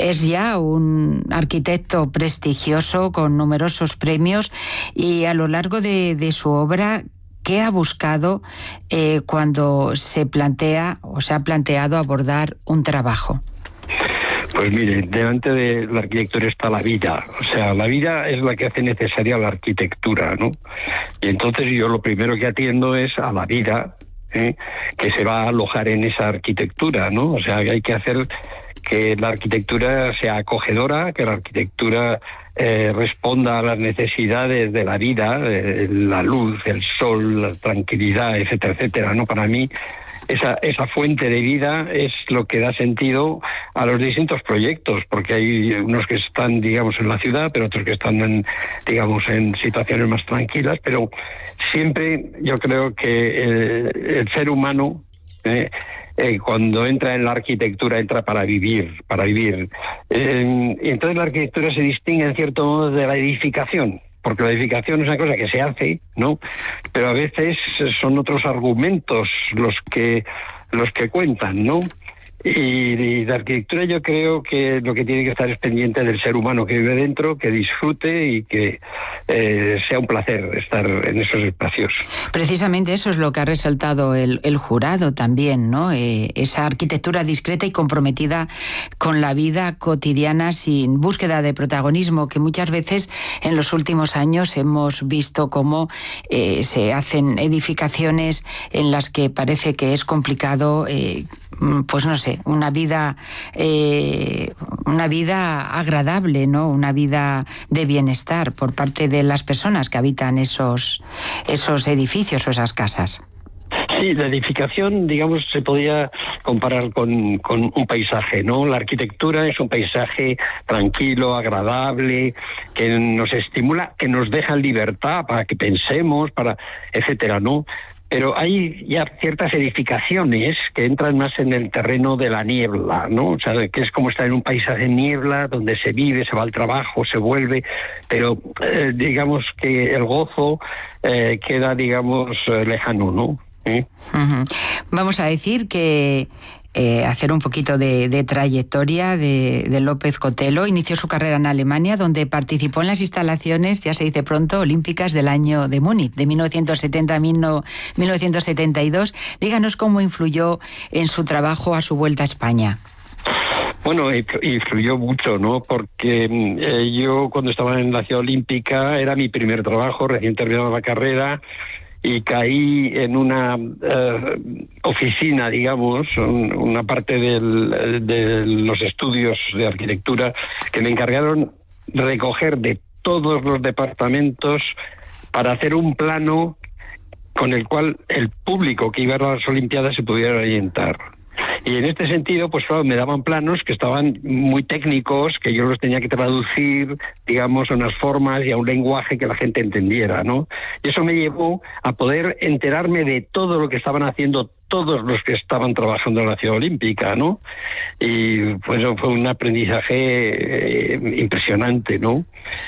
es ya un arquitecto prestigioso con numerosos premios y a lo largo de su obra, ¿qué ha buscado cuando se plantea o se ha planteado abordar un trabajo? Pues mire, delante de la arquitectura está la vida. O sea, la vida es la que hace necesaria la arquitectura, ¿no? Y entonces yo lo primero que atiendo es a la vida, que se va a alojar en esa arquitectura, ¿no? O sea, que hay que hacer que la arquitectura sea acogedora, que la arquitectura responda a las necesidades de la vida, la luz, el sol, la tranquilidad, etcétera, etcétera, ¿no? Para mí, esa fuente de vida es lo que da sentido a los distintos proyectos, porque hay unos que están, digamos, en la ciudad, pero otros que están en situaciones más tranquilas, pero siempre yo creo que el ser humano, cuando entra en la arquitectura, entra para vivir. Y entonces la arquitectura se distingue en cierto modo de la edificación, porque la edificación es una cosa que se hace, ¿no? Pero a veces son otros argumentos los que cuentan, ¿no? Y la arquitectura yo creo que lo que tiene que estar es pendiente del ser humano que vive dentro, que disfrute y que sea un placer estar en esos espacios. Precisamente eso es lo que ha resaltado el jurado también, ¿no? Esa arquitectura discreta y comprometida con la vida cotidiana sin búsqueda de protagonismo, que muchas veces en los últimos años hemos visto cómo se hacen edificaciones en las que parece que es complicado, pues no sé, una vida agradable, ¿no? Una vida de bienestar por parte de las personas que habitan esos edificios o esas casas. Sí, la edificación, digamos, se podría comparar con un paisaje, ¿no? La arquitectura es un paisaje tranquilo, agradable, que nos estimula, que nos deja libertad para que pensemos, etcétera, ¿no? Pero hay ya ciertas edificaciones que entran más en el terreno de la niebla, ¿no? O sea, que es como estar en un paisaje de niebla, donde se vive, se va al trabajo, se vuelve, pero digamos que el gozo queda, digamos, lejano, ¿no? Vamos a decir que hacer un poquito de trayectoria de López Cotelo. Inició su carrera en Alemania, donde participó en las instalaciones, ya se dice pronto, olímpicas del año de Múnich, de 1970 a 1972. Díganos cómo influyó en su trabajo a su vuelta a España. Bueno, influyó mucho, ¿no? Porque yo cuando estaba en la Ciudad Olímpica era mi primer trabajo, recién terminado la carrera, y caí en una oficina, digamos, una parte de los estudios de arquitectura que me encargaron recoger de todos los departamentos para hacer un plano con el cual el público que iba a las Olimpiadas se pudiera orientar. Y en este sentido, pues claro, me daban planos que estaban muy técnicos, que yo los tenía que traducir, digamos, a unas formas y a un lenguaje que la gente entendiera, ¿no? Y eso me llevó a poder enterarme de todo lo que estaban haciendo todos los que estaban trabajando en la Ciudad Olímpica, ¿no? Y pues fue un aprendizaje impresionante, ¿no?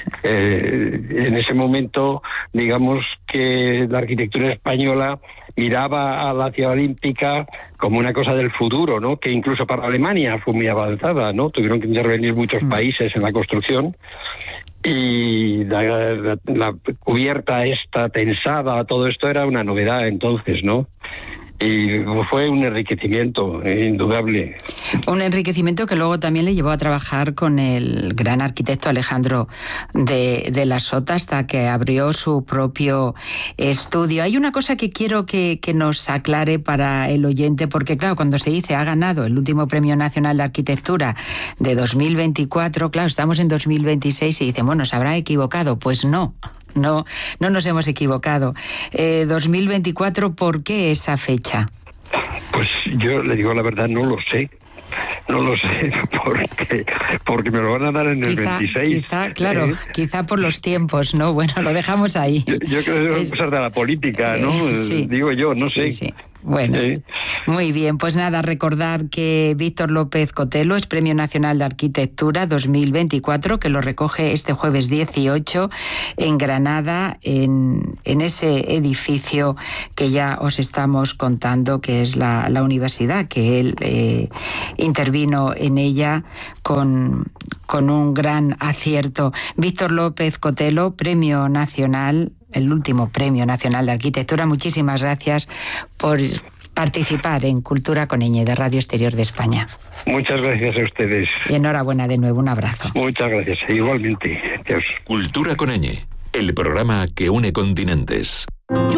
En ese momento, digamos que la arquitectura española miraba a la Ciudad Olímpica como una cosa del futuro, ¿no? Que incluso para Alemania fue muy avanzada, ¿no? Tuvieron que intervenir muchos países en la construcción. Y la cubierta esta tensada, todo esto era una novedad entonces, ¿no? Y fue un enriquecimiento indudable. Un enriquecimiento que luego también le llevó a trabajar con el gran arquitecto Alejandro de la Sota hasta que abrió su propio estudio. Hay una cosa que quiero que nos aclare para el oyente, porque claro, cuando se dice ha ganado el último Premio Nacional de Arquitectura de 2024, claro, estamos en 2026 y dicen, bueno, ¿se habrá equivocado? Pues no. No nos hemos equivocado. 2024, ¿por qué esa fecha? Pues yo le digo la verdad, no lo sé. No lo sé, porque me lo van a dar en el 26. Quizá por los tiempos, ¿no? Bueno, lo dejamos ahí. Yo creo que es cosas de la política, ¿no? Sí. Digo yo, no sé. Sí. Bueno, muy bien. Pues nada, recordar que Víctor López Cotelo es Premio Nacional de Arquitectura 2024, que lo recoge este jueves 18 en Granada, en ese edificio que ya os estamos contando, que es la universidad que él intervino. intervino en ella con un gran acierto. Víctor López Cotelo, Premio Nacional, el último Premio Nacional de Arquitectura. Muchísimas gracias por participar en Cultura con Ñ de Radio Exterior de España. Muchas gracias a ustedes. Y enhorabuena de nuevo, un abrazo. Muchas gracias, igualmente. Adiós. Cultura con Ñ, el programa que une continentes.